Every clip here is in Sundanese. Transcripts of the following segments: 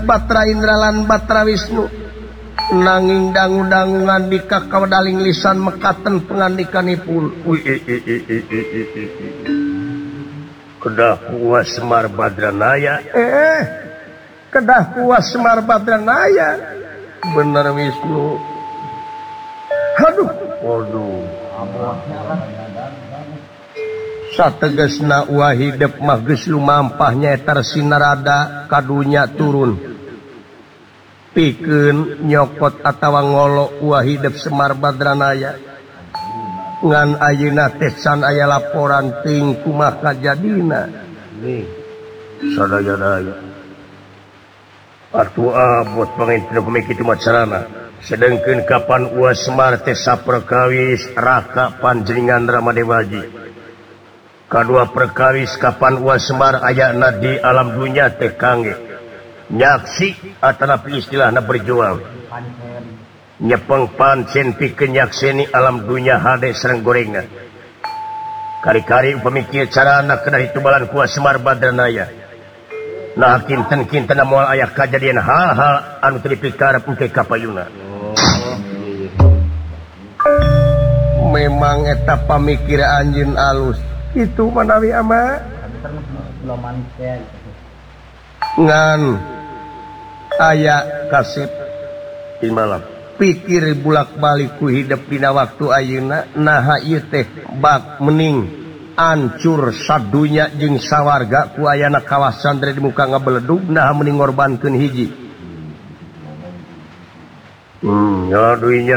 Batra Indralan Batra Wisnu nanging dangu-dangungan di kakawdaling lisan mekaten pengandikanipun kedah puas Semar Badranaya kedah puas Semar Badranaya bener Wisnu waduh sategesna ulah hidup mah geus lumampahnya eta sinarada kadunya turun pikeun nyokot atawa ngolo ulah hidup Semar Badranaya ngan ayeuna teh can aya laporan teuing kumaha kajadina sadaya-daya atuh abot panginten pami kitu mah carana sedengkeun kapan ulah Semar teh saperkawis raka panjenengan Ramadewaji kadua perkawis kapan ulah Semar ayana di alam dunia teh kangge nyaksi atanapi istilahna berjuang nyepeng pancen pikeun nyakseni alam dunia hade sareng gorengan kari-kari pamikir carana kedah itubalan ku Semar Badranaya nah kinten-kinten moal aya kajadian hal-hal anu teu dipikarep engke kapayuna memang eta pamikir anjeun alus itu manawi ama ngan aya kasep di malam pikir bulak-balik ku hidup dina waktu ayeuna naha ieu teh bak mening ancur sadunya jeung sawarga ku ayana kawasan dari muka ngabeledug naha mening ngorbankeun hiji nyaduinya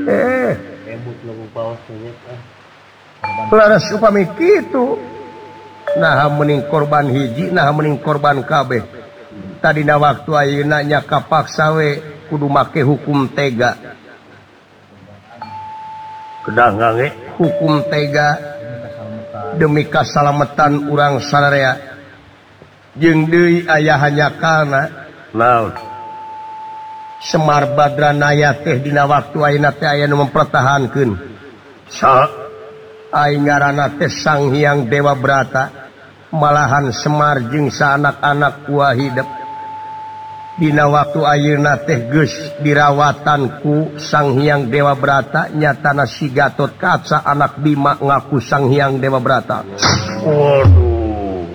laras upami kitu nah mending korban hiji nah mending korban kabeh tadina waktu ayeuna nya kapaksa we kudu make hukum tega kedah ngange hukum tega demi kasalamatan urang sadaya jeung deui aya hanyakalna naon Semar Badranaya teh dina waktu ayeuna teh aya nu mempertahankeun saha aing ngaranna teh Sang Hyang Dewa Brata malahan Semar jeung saanak-anak ulah hidup dina waktu ayeuna teh geus dirawatan ku Sang Hyang Dewa Brata nyatana si Gatot Kaca anak Bima ngaku Sang Hyang Dewa Brata waduh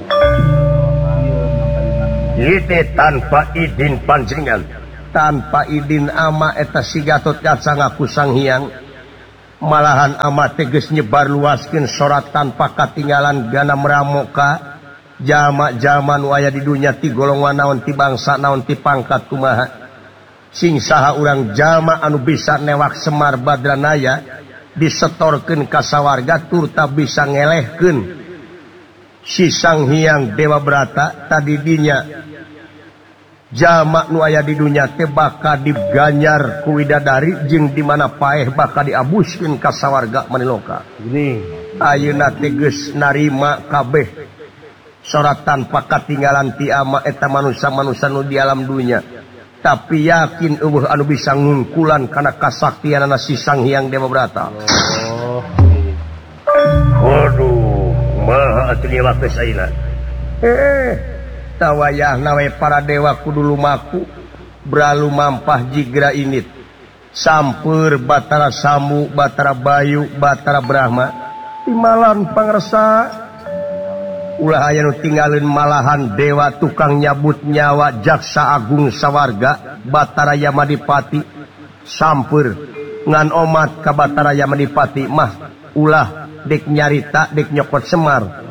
ieu tanpa izin panjenengan tanpa izin ama eta si Gatot Kaca ngaku Sang Hyang malahan amat teges nyebar luaskeun sorat tanpa katinggalan gana meramoka jama-jama nu aya di dunya ti golongan naon ti bangsa naon ti pangkat kumaha sing saha urang jama anu bisa newak Semar Badranaya disetorkeun ka sawarga turta bisa ngelehkeun si Sang Hyang Dewa Brata tadi dinya jama nu aya di dunya teh bakal diganyar ku widadari jeung di mana paeh bakal diabuskeun ka sawarga maniloka gini ayeuna teh geus narima kabeh sorat tanpa katinggalan ti ama eta manusia-manusia nu di alam dunya tapi yakin eueuh anu bisa ngungkulan kana kasaktianana si Sang Hyang Dewa Brata waduh kumaha atuh ieu waktu ayeuna tawayahna we para dewa kudu lumaku bralu mampah jigra init sampeur Batara Samu Batara Bayu Batara Brahma timalan pangresa ulah aya nu tinggalin malahan dewa tukang nyabut nyawa jaksa agung sawarga Batara Yamadipati sampeur ngan omat ka Batara Yamadipati mah ulah dek nyarita dek nyokot Semar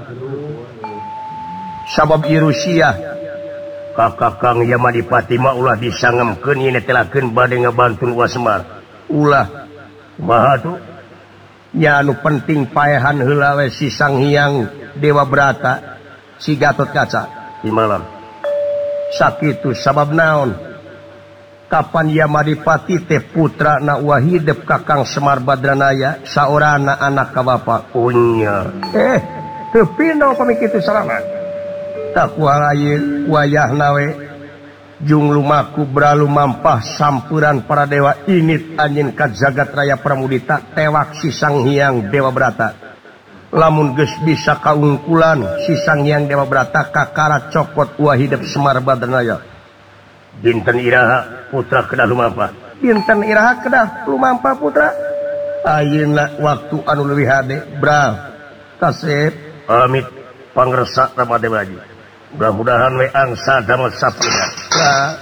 sabab Irusiah kakang Yamadipati mah ulah disangemkeun ieu netelakeun bade ngabantu ulah Semar ulah kumaha tuh nya anu penting paehan heula we si Sang Hyang Dewa Brata si Gatot Kaca di malam sakitu sabab naon kapan Yamadipati teh putra na ulah hidup kakang Semar Badranaya saorana anak ka bapa unya teu pino pamikitu sarana tak wayahna we jung lumaku bralu mampah sampuran para dewa init anjeun ka jagat raya pramudita tewak si Sang Hyang Dewa Brata lamun geus bisa kaungkulan si Sang Hyang Dewa Brata kakara cokot ulah hidup Semar Badranaya Dinten Iraha putra kedah lumampa. Dinten Iraha kedah lumampa putra. Ayeuna waktu anu leuwih hade, bra. Kasep pamit pangresa Ramadhan Baji. Mudah-mudahan we angsa damel sapunya.